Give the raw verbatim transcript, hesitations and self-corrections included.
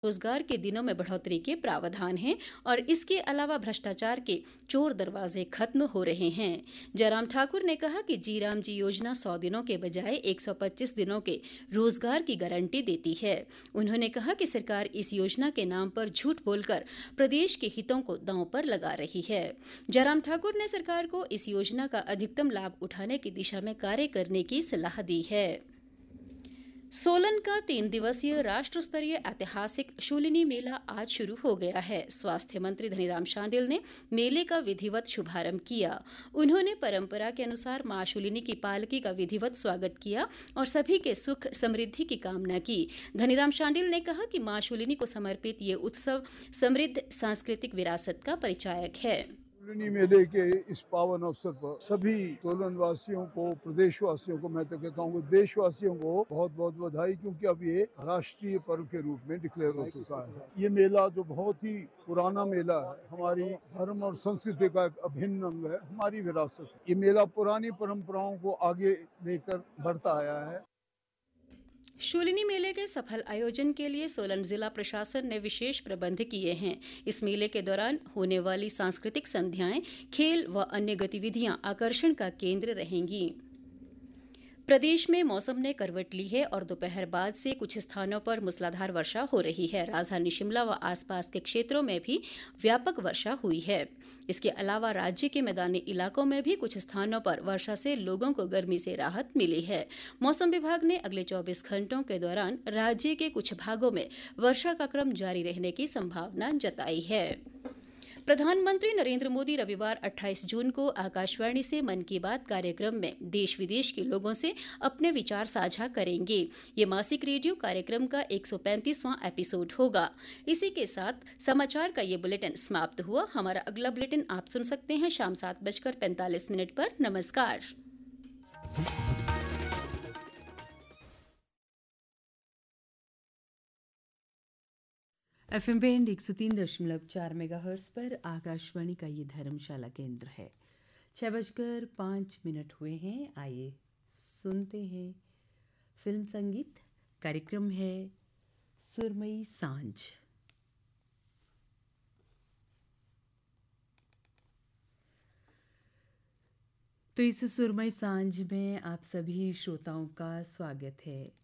रोजगार के दिनों में बढ़ोतरी के प्रावधान हैं और इसके अलावा भ्रष्टाचार के चोर दरवाजे खत्म हो रहे हैं। जयराम ठाकुर ने कहा कि जी राम जी योजना सौ दिनों के बजाय एक सौ पच्चीस दिनों के रोजगार की गारंटी देती है। उन्होंने कहा कि सरकार इस योजना के नाम पर झूठ बोलकर प्रदेश के हितों को दांव पर लगा रही है। जयराम ठाकुर ने सरकार को इस योजना का अधिकतम लाभ उठाने की दिशा में कार्य करने की सलाह दी है। सोलन का तीन दिवसीय राष्ट्र स्तरीय ऐतिहासिक शूलिनी मेला आज शुरू हो गया है। स्वास्थ्य मंत्री धनीराम शांडिल ने मेले का विधिवत शुभारंभ किया। उन्होंने परंपरा के अनुसार मां शूलिनी की पालकी का विधिवत स्वागत किया और सभी के सुख समृद्धि की कामना की। धनीराम शांडिल ने कहा कि मां शूलिनी को समर्पित ये उत्सव समृद्ध सांस्कृतिक विरासत का परिचायक है। शूलिनी मेले के इस पावन अवसर पर सभी सोलन वासियों को, प्रदेशवासियों को, मैं तो कहता हूँ देशवासियों को बहुत बहुत बधाई, क्योंकि अब ये राष्ट्रीय पर्व के रूप में डिक्लेयर हो चुका है। ये मेला जो बहुत ही पुराना मेला है, हमारी धर्म और संस्कृति का एक अभिन्न अंग है, हमारी विरासत। ये मेला पुरानी परंपराओं को आगे लेकर बढ़ता आया है। शूलिनी मेले के सफल आयोजन के लिए सोलन जिला प्रशासन ने विशेष प्रबंध किए हैं। इस मेले के दौरान होने वाली सांस्कृतिक संध्याएं, खेल व अन्य गतिविधियां आकर्षण का केंद्र रहेंगी। प्रदेश में मौसम ने करवट ली है और दोपहर बाद से कुछ स्थानों पर मूसलाधार वर्षा हो रही है। राजधानी शिमला व आसपास के क्षेत्रों में भी व्यापक वर्षा हुई है। इसके अलावा राज्य के मैदानी इलाकों में भी कुछ स्थानों पर वर्षा से लोगों को गर्मी से राहत मिली है। मौसम विभाग ने अगले चौबीस घंटों के दौरान राज्य के कुछ भागों में वर्षा का क्रम जारी रहने की संभावना जताई है। प्रधानमंत्री नरेंद्र मोदी रविवार अट्ठाईस जून को आकाशवाणी से मन की बात कार्यक्रम में देश विदेश के लोगों से अपने विचार साझा करेंगे। ये मासिक रेडियो कार्यक्रम का एक सौ पैंतीसवां एपिसोड होगा। इसी के साथ समाचार का ये बुलेटिन समाप्त हुआ। हमारा अगला बुलेटिन आप सुन सकते हैं शाम सात बजकर पैंतालीस मिनट पर। नमस्कार। एफ एम बैंड एक सौ तीन दशमलव चार मेगाहर्ट्ज पर आकाशवाणी का ये धर्मशाला केंद्र है। छः बजकर पाँच मिनट हुए हैं। आइए सुनते हैं फिल्म संगीत। कार्यक्रम है सुरमई सांझ। तो इस सुरमई सांझ में आप सभी श्रोताओं का स्वागत है।